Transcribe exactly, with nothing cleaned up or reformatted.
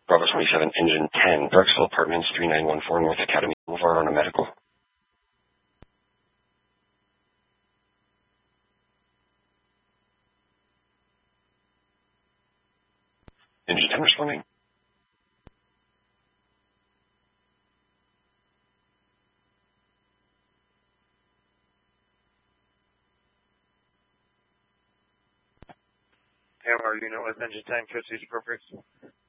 Bravo twenty-seven, Engine ten, Darksville Apartments, three nine one four North Academy Boulevard on a medical. Engine ten responding. Hammer unit with Engine ten, code C is appropriate.